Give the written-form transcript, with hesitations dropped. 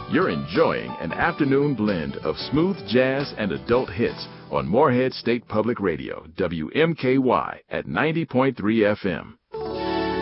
You're enjoying an afternoon blend of smooth jazz and adult hits on Morehead State Public Radio, WMKY at 90.3 FM.